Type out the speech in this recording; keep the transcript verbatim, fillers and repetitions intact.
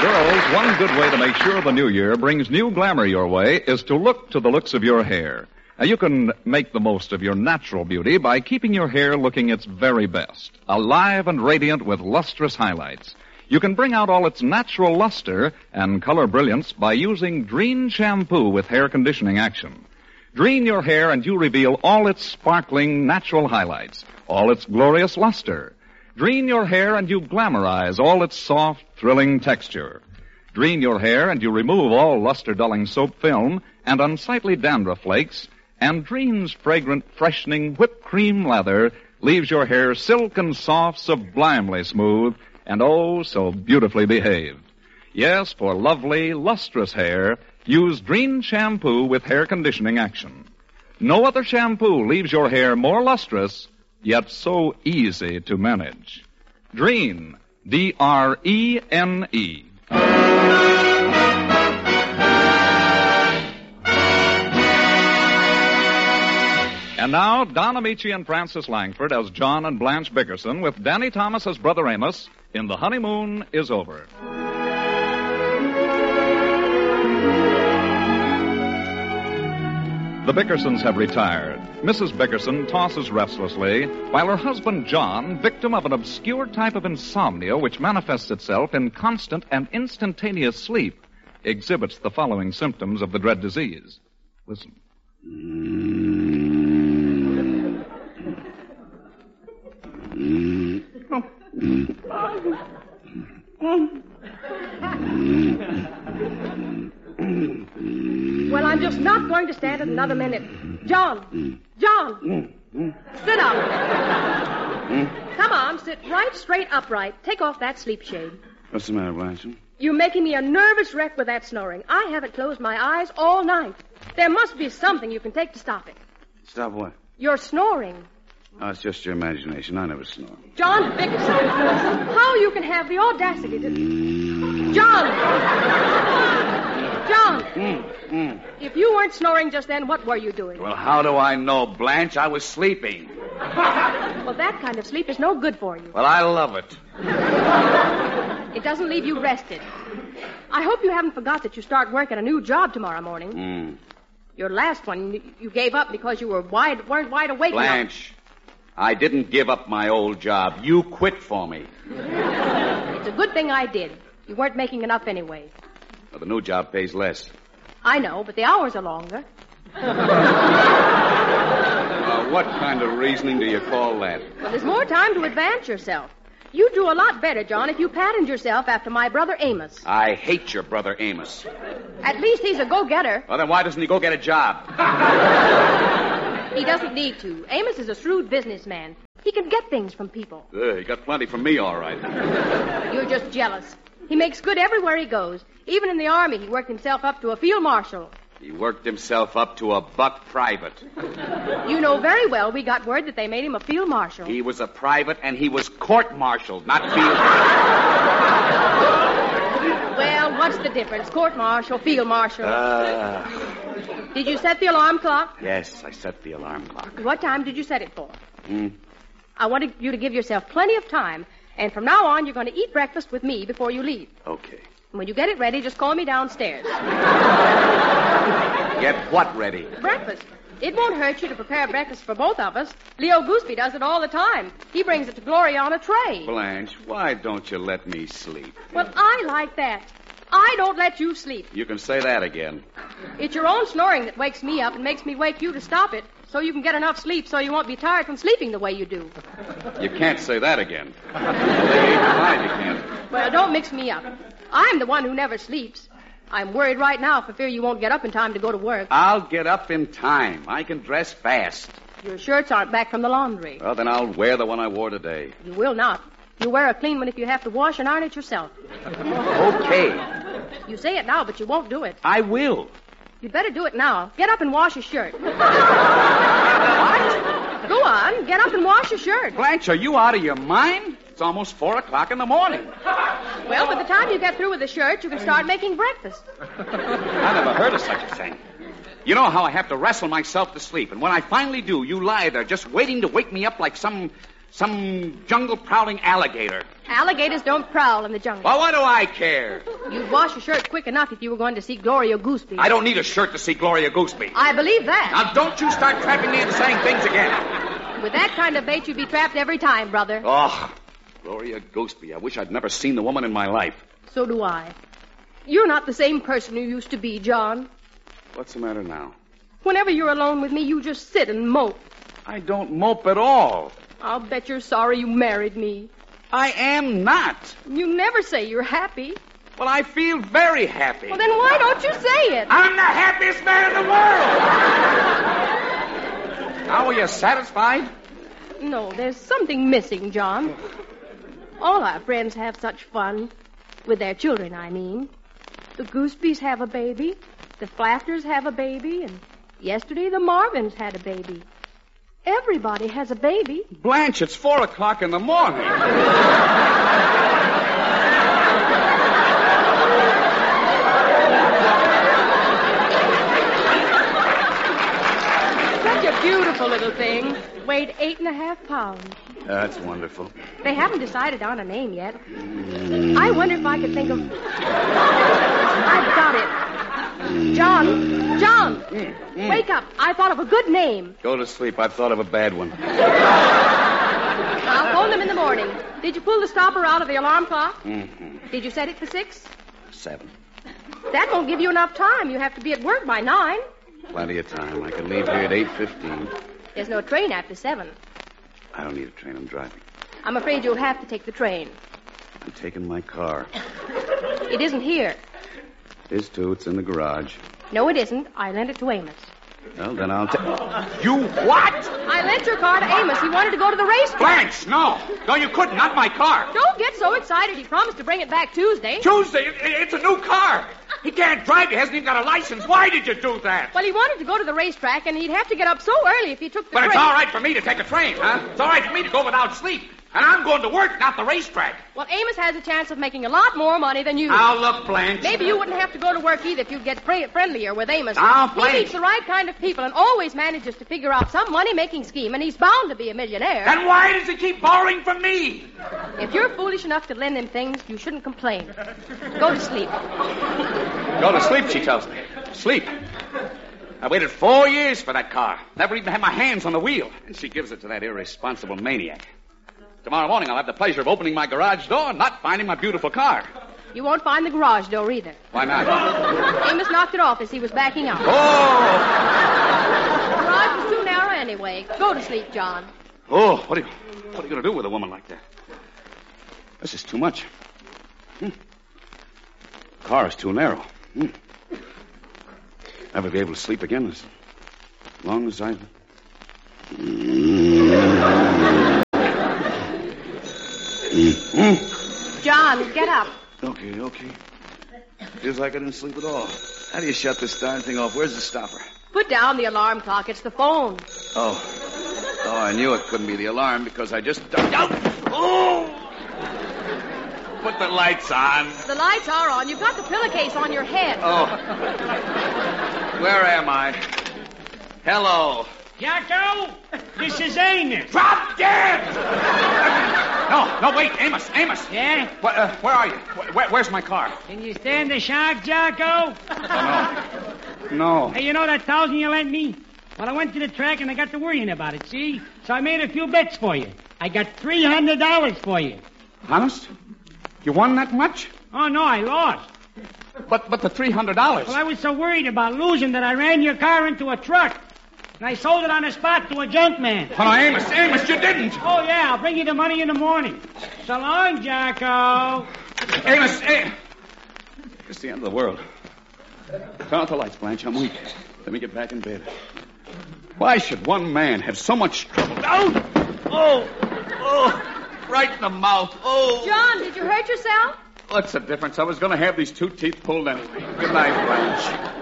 Girls, one good way to make sure the new year brings new glamour your way is to look to the looks of your hair. Now, you can make the most of your natural beauty by keeping your hair looking its very best, alive and radiant with lustrous highlights. You can bring out all its natural luster and color brilliance by using Drene shampoo with hair conditioning action. Drene your hair and you reveal all its sparkling natural highlights, all its glorious luster. Drene your hair and you glamorize all its soft, thrilling texture. Drene your hair and you remove all luster-dulling soap film and unsightly dandruff flakes, and Drene's fragrant, freshening whipped cream lather leaves your hair silken soft, sublimely smooth, and oh, so beautifully behaved. Yes, for lovely, lustrous hair, use Drene shampoo with hair conditioning action. No other shampoo leaves your hair more lustrous, yet so easy to manage. Drene, D R E N E. And now, Don Amici and Frances Langford as John and Blanche Bickerson with Danny Thomas as Brother Amos in The Honeymoon Is Over. The Bickersons have retired. Missus Bickerson tosses restlessly, while her husband John, victim of an obscure type of insomnia which manifests itself in constant and instantaneous sleep, exhibits the following symptoms of the dread disease. Listen. Well, I'm just not going to stand it another minute. John! John! Sit up. Come on, sit right straight upright. Take off that sleep shade. What's the matter, Blanche? You're making me a nervous wreck with that snoring. I haven't closed my eyes all night. There must be something you can take to stop it. Stop what? You're snoring. Oh, it's just your imagination. I never snore. John Bickerson, how you can have the audacity to... John! John! Mm, mm. If you weren't snoring just then, what were you doing? Well, how do I know, Blanche? I was sleeping. Well, that kind of sleep is no good for you. Well, I love it. It doesn't leave you rested. I hope you haven't forgot that you start work at a new job tomorrow morning. Mm. Your last one, you gave up because you were wide, weren't wide awake Blanche, enough. I didn't give up my old job. You quit for me. It's a good thing I did. You weren't making enough anyway. Well, the new job pays less. I know, but the hours are longer. Uh, what kind of reasoning do you call that? Well, there's more time to advance yourself. You'd do a lot better, John, if you patterned yourself after my brother Amos. I hate your brother Amos. At least he's a go-getter. Well, then why doesn't he go get a job? He doesn't need to. Amos is a shrewd businessman. He can get things from people. Uh, he got plenty from me, all right. You're just jealous. He makes good everywhere he goes. Even in the Army, he worked himself up to a field marshal. He worked himself up to a buck private. You know very well we got word that they made him a field marshal. He was a private, and he was court-martialed, not field Well, what's the difference? Court-martial, field marshal. Uh... Did you set the alarm clock? Yes, I set the alarm clock. What time did you set it for? Hmm? I wanted you to give yourself plenty of time, and from now on, you're going to eat breakfast with me before you leave. Okay. When you get it ready, just call me downstairs. Get what ready? Breakfast. It won't hurt you to prepare breakfast for both of us. Leo Gooseby does it all the time. He brings it to Gloria on a tray. Blanche, why don't you let me sleep? Well, I like that. I don't let you sleep. You can say that again. It's your own snoring that wakes me up and makes me wake you to stop it, so you can get enough sleep so you won't be tired from sleeping the way you do. You can't say that again. Fine, you can't. Well, don't mix me up. I'm the one who never sleeps. I'm worried right now for fear you won't get up in time to go to work. I'll get up in time. I can dress fast. Your shirts aren't back from the laundry. Well, then I'll wear the one I wore today. You will not. You'll wear a clean one if you have to wash and iron it yourself. Okay. You say it now, but you won't do it. I will. You'd better do it now. Get up and wash your shirt. What? Go on. Get up and wash your shirt. Blanche, are you out of your mind? It's almost four o'clock in the morning. Well, by the time you get through with the shirt, you can start making breakfast. I never heard of such a thing. You know how I have to wrestle myself to sleep, and when I finally do, you lie there just waiting to wake me up like some Some jungle-prowling alligator. Alligators don't prowl in the jungle. Well, what do I care? You'd wash your shirt quick enough if you were going to see Gloria Gooseby. I don't need a shirt to see Gloria Gooseby. I believe that. Now, don't you start trapping me into saying things again. With that kind of bait, you'd be trapped every time, brother. Oh, Gloria Gooseby. I wish I'd never seen the woman in my life. So do I. You're not the same person you used to be, John. What's the matter now? Whenever you're alone with me, you just sit and mope. I don't mope at all. I'll bet you're sorry you married me. I am not. You never say you're happy. Well, I feel very happy. Well, then why don't you say it? I'm the happiest man in the world. Now, are you satisfied? No, there's something missing, John. All our friends have such fun. With their children, I mean. The Goosebeys have a baby. The Flafters have a baby. And yesterday the Marvins had a baby. Everybody has a baby. Blanche, it's four o'clock in the morning. Such a beautiful little thing. Weighed eight and a half pounds. That's wonderful. They haven't decided on a name yet. I wonder if I could think of... I've got it. John, John, mm, mm. Wake up. I thought of a good name. Go to sleep. I've thought of a bad one. I'll phone them in the morning. Did you pull the stopper out of the alarm clock? Mm-hmm. Did you set it for six? Seven. That won't give you enough time. You have to be at work by nine. Plenty of time. I can leave here at eight fifteen. There's no train after seven. I don't need a train. I'm driving. I'm afraid you'll have to take the train. I'm taking my car. It isn't here. It is, too. It's in the garage. No, it isn't. I lent it to Amos. Well, then I'll take... You what? I lent your car to Amos. He wanted to go to the racetrack. Blanche, no. No, you couldn't. Not my car. Don't get so excited. He promised to bring it back Tuesday. Tuesday? It, it's a new car. He can't drive. He hasn't even got a license. Why did you do that? Well, he wanted to go to the racetrack, and he'd have to get up so early if he took the but train. But it's all right for me to take a train, huh? It's all right for me to go without sleep. And I'm going to work, not the racetrack. Well, Amos has a chance of making a lot more money than you. Now, look, Blanche. Maybe you wouldn't have to go to work either if you'd get fr- friendlier with Amos. Now, Blanche. He meets the right kind of people and always manages to figure out some money-making scheme, and he's bound to be a millionaire. Then why does he keep borrowing from me? If you're foolish enough to lend him things, you shouldn't complain. Go to sleep. Go to sleep, she tells me. Sleep. I waited four years for that car. Never even had my hands on the wheel. And she gives it to that irresponsible maniac. Tomorrow morning, I'll have the pleasure of opening my garage door and not finding my beautiful car. You won't find the garage door either. Why not? Amos knocked it off as he was backing out. Oh! The garage was too narrow anyway. Go to sleep, John. Oh, what are you, what are you going to do with a woman like that? This is too much. Hmm. The car is too narrow. Hmm. Never be able to sleep again as long as I... John, get up. Okay, okay. Feels like I didn't sleep at all. How do you shut this darn thing off? Where's the stopper? Put down the alarm clock. It's the phone. Oh. Oh, I knew it couldn't be the alarm because I just... Oh! Put the lights on. The lights are on. You've got the pillowcase on your head. Oh. Where am I? Hello. Jacko, this is Amos. Drop dead! No, no, wait, Amos, Amos. Yeah? Where, uh, where are you? Where, where's my car? Can you stand the shock, Jacko? Oh, no. No. Hey, you know that thousand you lent me? Well, I went to the track and I got to worrying about it, see? So I made a few bets for you. I got three hundred dollars for you. Honest? You won that much? Oh, no, I lost. But but the three hundred dollars. Well, I was so worried about losing that I ran your car into a truck. And I sold it on the spot to a junk man. Oh, no, Amos, Amos, you didn't. Oh, yeah, I'll bring you the money in the morning. So long, Jacko. Amos, Amos. It's the end of the world. Turn out the lights, Blanche. I'm weak. Let me get back in bed. Why should one man have so much trouble? Oh! Oh! Oh! Right in the mouth. Oh! John, did you hurt yourself? What's the difference? I was going to have these two teeth pulled anyway. Good night, Blanche.